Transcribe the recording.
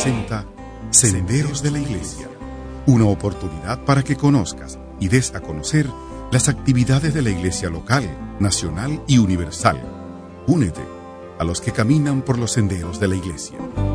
presenta Senderos de la Iglesia, una oportunidad para que conozcas y des a conocer las actividades de la Iglesia local, nacional y universal. Únete a los que caminan por los senderos de la Iglesia.